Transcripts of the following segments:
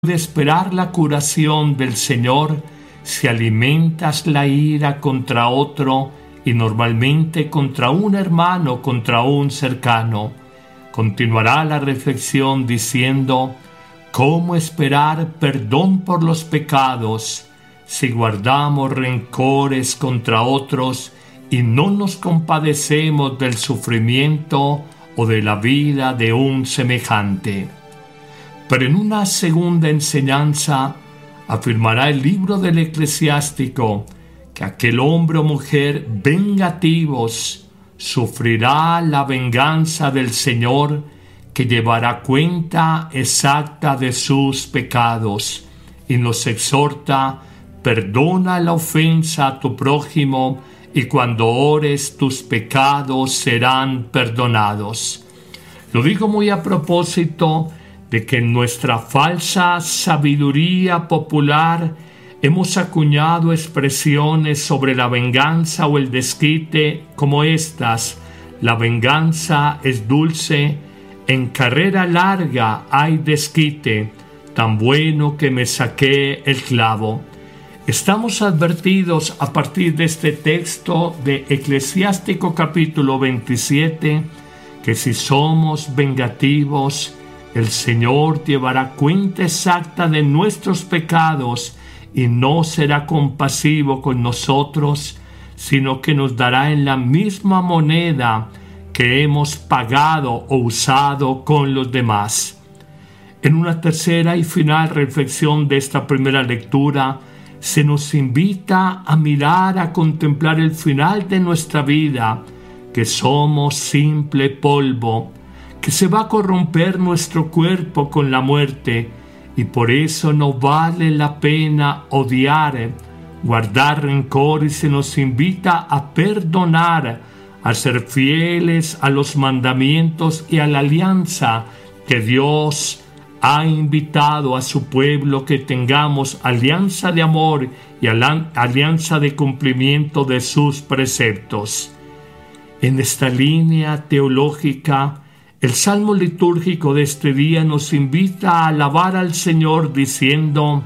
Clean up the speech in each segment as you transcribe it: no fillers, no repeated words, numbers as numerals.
de esperar la curación del Señor si alimentas la ira contra otro y normalmente contra un hermano, contra un cercano. Continuará la reflexión diciendo: ¿cómo esperar perdón por los pecados si guardamos rencores contra otros y no nos compadecemos del sufrimiento o de la vida de un semejante? Pero en una segunda enseñanza afirmará el libro del Eclesiástico que aquel hombre o mujer vengativos sufrirá la venganza del Señor, que llevará cuenta exacta de sus pecados, y nos exhorta: perdona la ofensa a tu prójimo, y cuando ores tus pecados serán perdonados. Lo digo muy a propósito de que en nuestra falsa sabiduría popular hemos acuñado expresiones sobre la venganza o el desquite como estas: la venganza es dulce, en carrera larga hay desquite, tan bueno que me saqué el clavo. Estamos advertidos a partir de este texto de Eclesiástico capítulo 27 que si somos vengativos, el Señor llevará cuenta exacta de nuestros pecados y no será compasivo con nosotros, sino que nos dará en la misma moneda que hemos pagado o usado con los demás. En una tercera y final reflexión de esta primera lectura, se nos invita a mirar, a contemplar el final de nuestra vida, que somos simple polvo, que se va a corromper nuestro cuerpo con la muerte, y por eso no vale la pena odiar, guardar rencor, y se nos invita a perdonar, a ser fieles a los mandamientos y a la alianza que Dios ha invitado a su pueblo, que tengamos alianza de amor y alianza de cumplimiento de sus preceptos. En esta línea teológica, el salmo litúrgico de este día nos invita a alabar al Señor diciendo: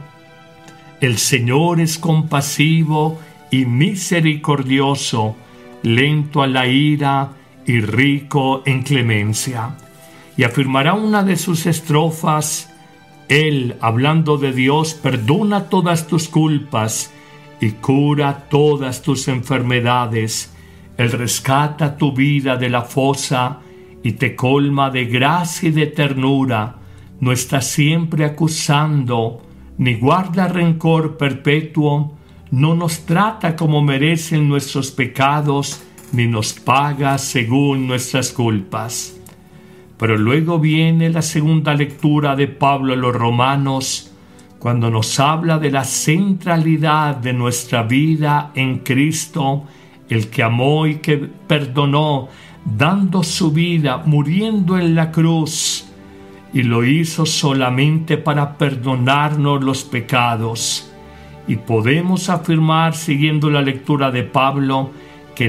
el Señor es compasivo y misericordioso, lento a la ira y rico en clemencia. Y afirmará una de sus estrofas: Él, hablando de Dios, perdona todas tus culpas y cura todas tus enfermedades. Él rescata tu vida de la fosa y te colma de gracia y de ternura. No está siempre acusando, ni guarda rencor perpetuo. No nos trata como merecen nuestros pecados, ni nos paga según nuestras culpas. Pero luego viene la segunda lectura de Pablo a los Romanos, cuando nos habla de la centralidad de nuestra vida en Cristo, el que amó y que perdonó, dando su vida, muriendo en la cruz, y lo hizo solamente para perdonarnos los pecados. Y podemos afirmar, siguiendo la lectura de Pablo, que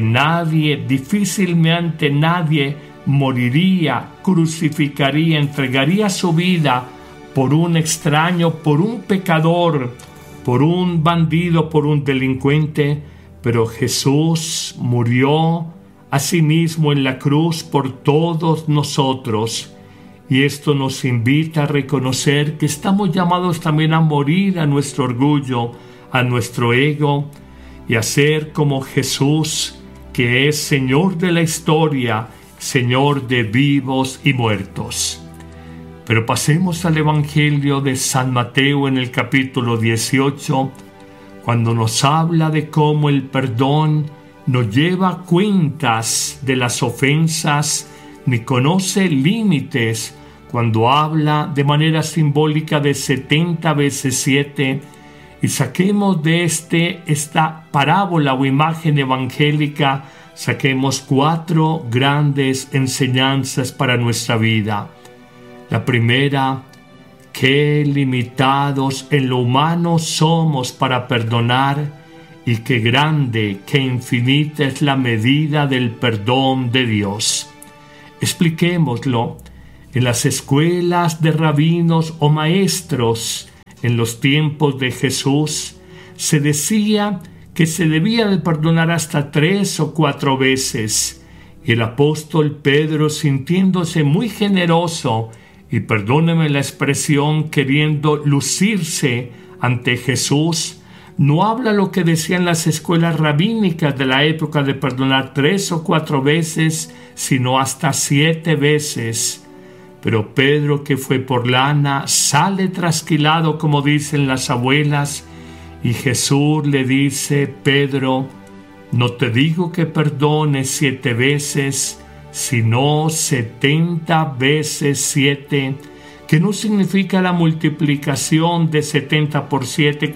difícilmente nadie moriría, crucificaría, entregaría su vida por un extraño, por un pecador, por un bandido, por un delincuente, pero Jesús murió a sí mismo en la cruz por todos nosotros. Y esto nos invita a reconocer que estamos llamados también a morir a nuestro orgullo, a nuestro ego, y a ser como Jesús, que es Señor de la historia, Señor de vivos y muertos. Pero pasemos al Evangelio de San Mateo en el capítulo 18, cuando nos habla de cómo el perdón no lleva cuentas de las ofensas ni conoce límites, cuando habla de manera simbólica de 70 veces 7, y saquemos de esta parábola o imagen evangélica, saquemos 4 grandes enseñanzas para nuestra vida. La primera: qué limitados en lo humano somos para perdonar, y qué grande, qué infinita es la medida del perdón de Dios. Expliquémoslo. En las escuelas de rabinos o maestros en los tiempos de Jesús, se decía que se debía de perdonar hasta 3 o 4 veces. Y el apóstol Pedro, sintiéndose muy generoso, y perdóneme la expresión, queriendo lucirse ante Jesús, no habla lo que decían las escuelas rabínicas de la época de perdonar 3 o 4 veces, sino hasta 7 veces. Pero Pedro, que fue por lana, sale trasquilado, como dicen las abuelas, y Jesús le dice: Pedro, no te digo que perdones 7 veces, sino 70 veces 7, que no significa la multiplicación de 70 por 7,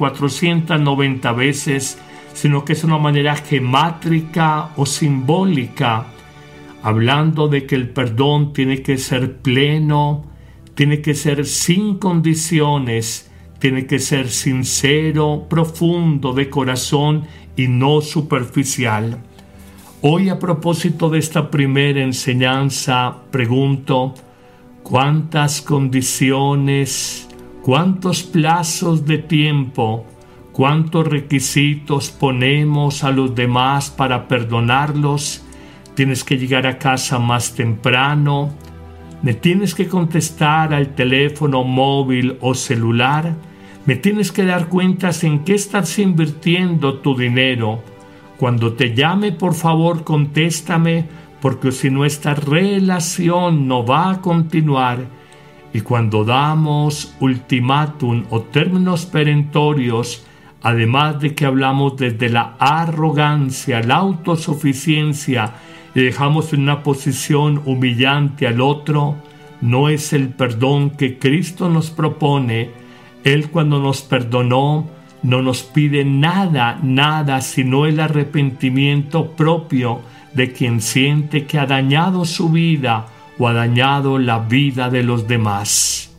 490 veces, sino que es una manera gemátrica o simbólica, hablando de que el perdón tiene que ser pleno, tiene que ser sin condiciones, tiene que ser sincero, profundo, de corazón y no superficial. Hoy, a propósito de esta primera enseñanza, pregunto: ¿cuántas condiciones, cuántos plazos de tiempo, cuántos requisitos ponemos a los demás para perdonarlos? ¿Tienes que llegar a casa más temprano? ¿Me tienes que contestar al teléfono móvil o celular? ¿Me tienes que dar cuentas en qué estás invirtiendo tu dinero? Cuando te llame, por favor, contéstame, porque si no, esta relación no va a continuar. Y cuando damos ultimátum o términos perentorios, además de que hablamos desde la arrogancia, la autosuficiencia, y dejamos en una posición humillante al otro, no es el perdón que Cristo nos propone. Él, cuando nos perdonó, no nos pide nada, sino el arrepentimiento propio de quien siente que ha dañado su vida o ha dañado la vida de los demás.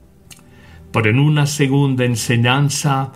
Pero en una segunda enseñanza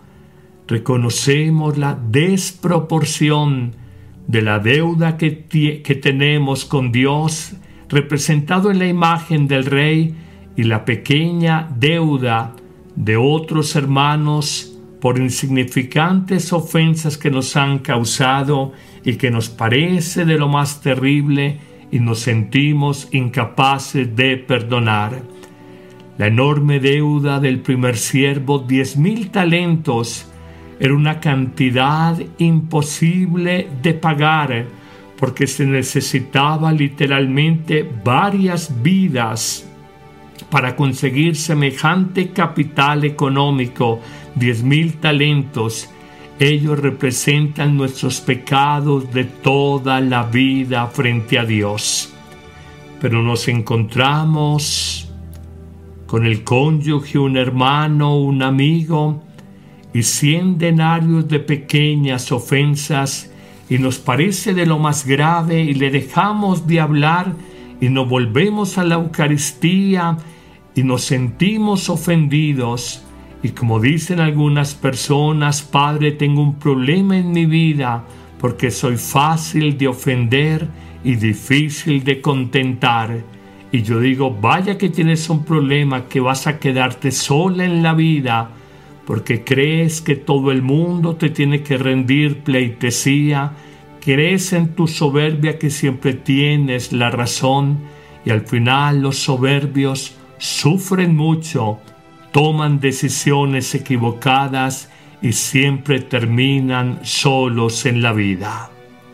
reconocemos la desproporción de la deuda que tenemos con Dios, representado en la imagen del Rey, y la pequeña deuda de otros hermanos por insignificantes ofensas que nos han causado y que nos parece de lo más terrible y nos sentimos incapaces de perdonar. La enorme deuda del primer siervo, 10,000 talentos, era una cantidad imposible de pagar, porque se necesitaba literalmente varias vidas para conseguir semejante capital económico. 10,000 talentos. Ellos representan nuestros pecados de toda la vida frente a Dios. Pero nos encontramos con el cónyuge, un hermano, un amigo, y 100 denarios de pequeñas ofensas, y nos parece de lo más grave, y le dejamos de hablar, y nos volvemos a la Eucaristía, y nos sentimos ofendidos. Y como dicen algunas personas: Padre, tengo un problema en mi vida, porque soy fácil de ofender y difícil de contentar. Y yo digo: vaya que tienes un problema, que vas a quedarte sola en la vida, porque crees que todo el mundo te tiene que rendir pleitesía, crees en tu soberbia que siempre tienes la razón, y al final los soberbios sufren mucho, toman decisiones equivocadas y siempre terminan solos en la vida.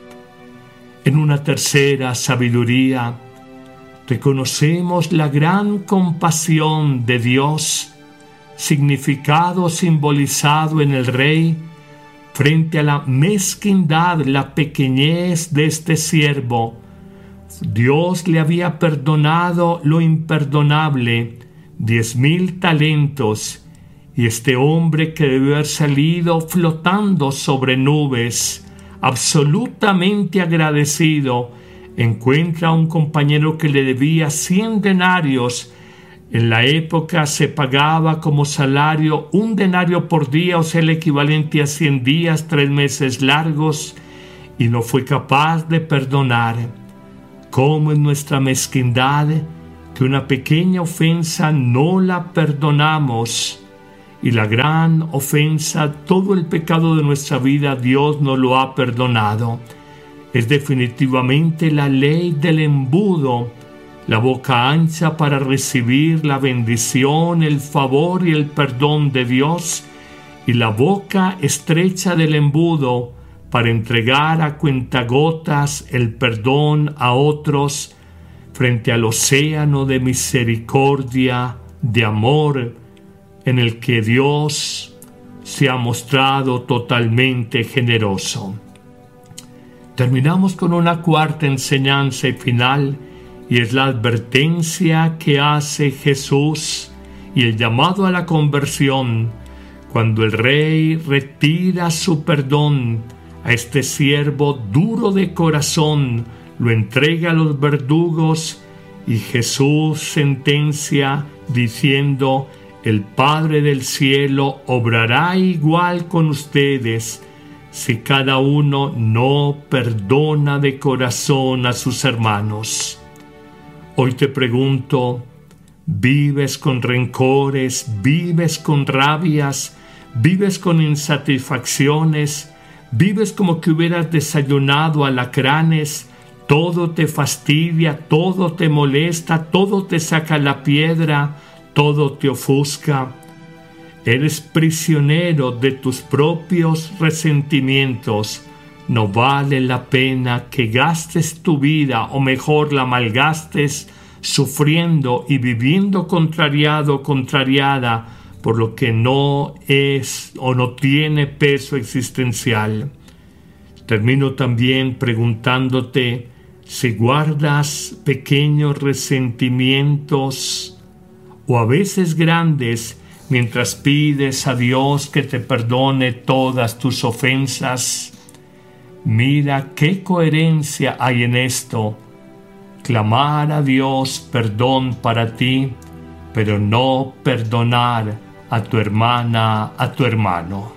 En una tercera sabiduría, reconocemos la gran compasión de Dios, significado simbolizado en el Rey, frente a la mezquindad, la pequeñez de este siervo. Dios le había perdonado lo imperdonable, 10,000 talentos, y este hombre, que debió haber salido flotando sobre nubes, absolutamente agradecido, encuentra a un compañero que le debía 100 denarios. En la época se pagaba como salario 1 denario por día, o sea, el equivalente a 100 días, 3 meses largos, y no fue capaz de perdonar. Cómo en nuestra mezquindad, que una pequeña ofensa no la perdonamos, y la gran ofensa, todo el pecado de nuestra vida, Dios nos lo ha perdonado. Es definitivamente la ley del embudo, la boca ancha para recibir la bendición, el favor y el perdón de Dios, y la boca estrecha del embudo para entregar a cuentagotas el perdón a otros frente al océano de misericordia, de amor, en el que Dios se ha mostrado totalmente generoso. Terminamos con una cuarta enseñanza y final, y es la advertencia que hace Jesús y el llamado a la conversión cuando el rey retira su perdón a este siervo duro de corazón, lo entrega a los verdugos y Jesús sentencia diciendo: el Padre del cielo obrará igual con ustedes si cada uno no perdona de corazón a sus hermanos. Hoy te pregunto, ¿vives con rencores? ¿Vives con rabias? ¿Vives con insatisfacciones? ¿Vives como que hubieras desayunado alacranes? Todo te fastidia, todo te molesta, todo te saca la piedra, todo te ofusca. Eres prisionero de tus propios resentimientos. No vale la pena que gastes tu vida, o mejor la malgastes, sufriendo y viviendo contrariado, contrariada por lo que no es o no tiene peso existencial. Termino también preguntándote si guardas pequeños resentimientos o a veces grandes mientras pides a Dios que te perdone todas tus ofensas. Mira qué coherencia hay en esto. Clamar a Dios perdón para ti, pero no perdonar a tu hermana, a tu hermano.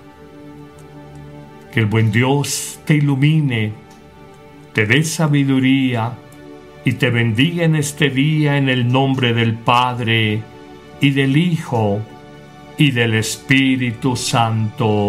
Que el buen Dios te ilumine, te dé sabiduría y te bendiga en este día en el nombre del Padre y del Hijo y del Espíritu Santo.